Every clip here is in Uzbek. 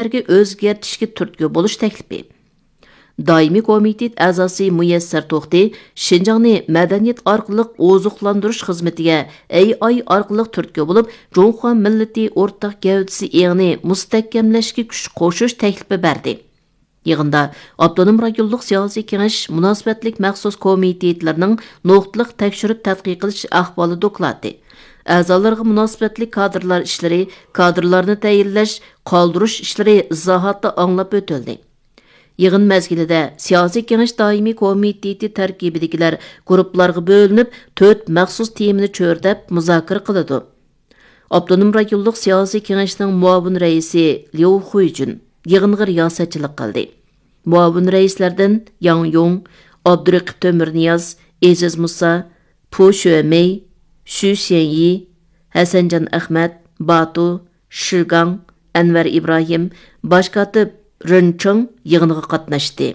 parametrga o'zgartishga turtki bo'lish taklifi. Daimi komitet a'zosi Muyassar To'xti Şinjanni madaniyat orqali oziqlantirish xizmatiga AI orqali turtki bo'lib, Jonxo millati o'rtaq gavdasi egni mustahkamlashga kuch qo'shish taklifi berdi. Yig'inda Avtonom rayonluq siyosiy kengash munosabatlik maxsus komitetlarining nuqtaliq tekshirib tadqiq qilish ahvoli dokladi. A'zolarga munosabatlik kadrlar ishlari, kadrlarni tayinlash, qoldirish ishlari izohatda anglab o'tildi. Yig'in mezgilida siyosiy kengash doimiy komiteti tarkibidagilar guruhlarga bo'linib, 4 maxsus temani cho'rdab muzokara qiladi. Avtonom rayonluq siyosiy kengashning muavin raisi Liu Huijun yig'inga riyosatchilik qildi. Muavin raislardan Yang Yong, Abduraqib To'mirniyaz, Aziz Musa, Pu Shuemei, Shu Xianyi, Hasanjan Ahmad, Batu, Shigang, Anvar Ibrohim, bosh kotib Rincheng yig'inga qatnashdi.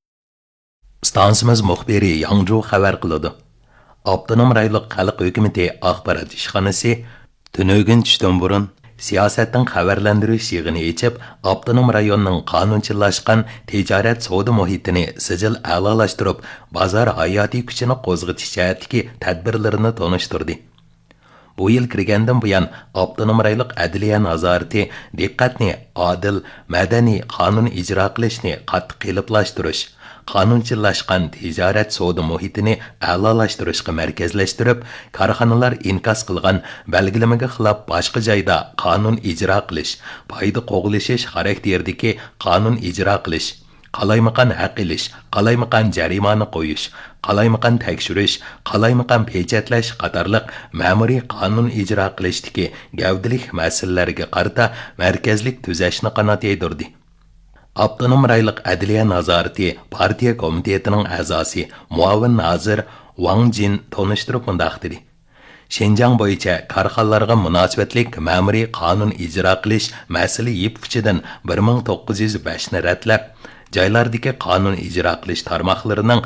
Stansimiz muxbiri Yangzhou xabar qiladi. Avtonom rayonluq xalq hukumati axborot ishxonasi tunugin tushdan burun siyosatdan xabarlantirish yig'ini ichib, avtonom rayonning qonunchilashgan tijorat savdo muhitini sijil a'lolashtirib, bozor hayotiy kuchini qo'zg'atish jihatdagi tadbirlarini tanishtirdi. Bu yil kirgandan buyon avtonom rayonluq adliya nazorati diqqatni adil, madaniy qonun ijro qilishni qattiq qiliblashtirish, qonunchilashgan tijorat savdo muhitini a'lolashtirishga markazlashtirib, korxonalar inkos qilgan belgilamaga xilof boshqa joyda qonun ijro qilish, foyda qo'g'lishish xarakteridagi qonun ijro qilish, qalaymaqan haq ilish, qalaymaqan jarimani qo'yish, qalaymaqan tekshirish, qalaymaqan pechatlash qatorliq ma'muriy qonun ijro qilishdagi gavdalik masalalarga qarata markazlik tuzashni qanot yedirdi. Avtonom rayonluq adliya nazorati partiya komitetining a'zosi muavin nazir Wang Jin tanishtirib mundaq dedi. Şinjan bo'yicha korxonalarga munosabatlik ma'muriy qonun ijro qilish masala yipchidan 1905 ni ratlab, joylardagi qonun ijro qilish tarmoqlarining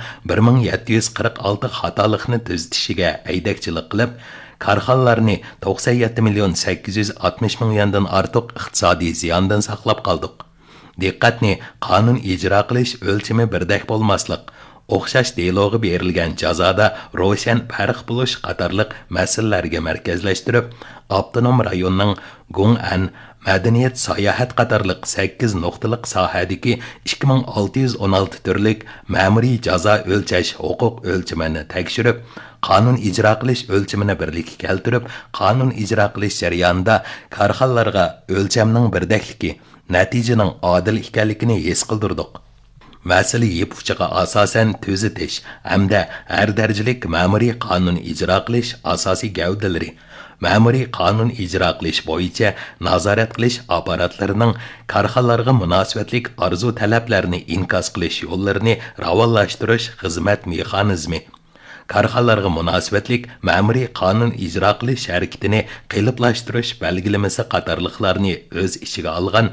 1746 xatolikni tuzitishiga aydakchilik qilib, korxonalarni 97 million 860 ming yuandan ortiq iqtisodiy ziyondan saqlab qoldik. Diqqatni qonun ijro qilish o'lchami birdek bo'lmaslik, o'xshash deloga berilgan jazoda ro'shan farq bo'lish qatorliq masalalarga markazlashtirib, avtonom rayonning Gong'an madaniyat sayohat qatorliq 8 nuqtaliq sohadagi 2616 turlik ma'muriy jazo o'lchash huquq o'lchamini tekshirib, qonun ijro qilish o'lchamini birlikka keltirib, qonun ijro qilish jarayonida korxonalarga o'lchamning birdakligi, natijaning adil ekanligini his qildirdik. Masala yipuvchiga asosan tuzitish hamda har darajalik ma'muriy qonun ijro qilish asosiy gavdalari, ma'muriy qonun ijro qilish bo'yicha nazorat qilish apparatlarining korxonalarga munosabatlik arzu talablarini inkos qilish yo'llarini ravonlashtirish xizmat mexanizmi, korxonalarga munosabatlik ma'muriy qonun ijro qilish harakatini qiliblashtirish belgilamasi qatorliqlarni o'z ichiga olgan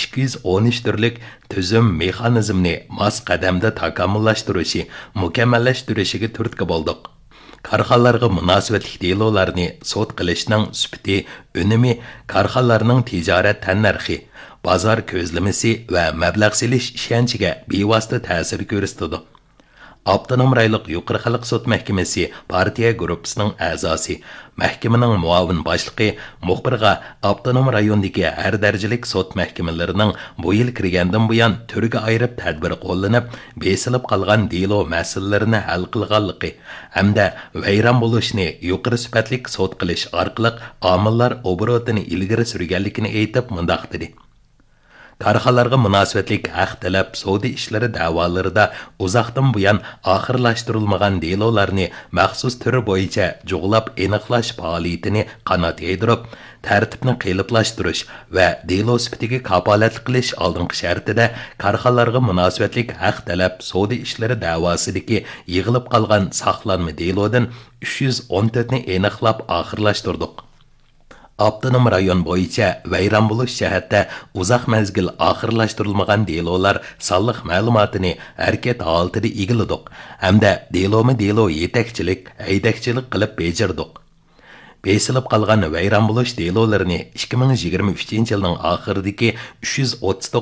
213 turlik tuzum mexanizmni mos qadamda takomillashtirishi, mukammallashtirishiga turtki bo'ldik. Korxonalarga munosabatlik delolarni sud qilishning sifati, unumi, korxonalarning tijorat tannarxi, bozor ko'zlamasi va mablag' selish ishonchiga bevosita ta'sir ko'rsatadi. Avtonom rayonluq yuqori xalq sud mahkamasi partiya gruppasining a'zosi, mahkamaning muavin boshlig'i muxbirga avtonom rayondagi har darajalik sud mahkamalarining bu yil kirgandan buyon turga ayirib tadbir qo'llanib, besilib qolgan delo masalalarini hal qilganligi hamda vayron bo'lishni yuqori sifatlik sud qilish orqali omillar obrotini ilgari surganligini aytib mundaq dedi. Korxonalarga munosabatlik haq talab savdo ishlari da'volarida uzoqdan buyon oxirlashtirilmagan delolarni maxsus turi bo'yicha jug'lab aniqlash faoliyatini qanot yedirib, tartibni qiyinlashtirish va delo sifatiga kafolat qilish oldingi shartida korxonalarga munosabatlik haq talab savdo ishlari da'vosidagi yig'ilib qolgan saqlanma delodan 314 ni aniqlab oxirlashtirdik. Avtonom rayon bo'yicha vayron bo'lish jihatda uzoq mezgil oxirlashtirilmagan delolar sonliq ma'lumotini harakat holatida egilladik hamda delo yetakchilik, haydakchilik qilib bejirdik. Besilib qolgan vayron bo'lish delolarini 2023 yilning oxiridagi 339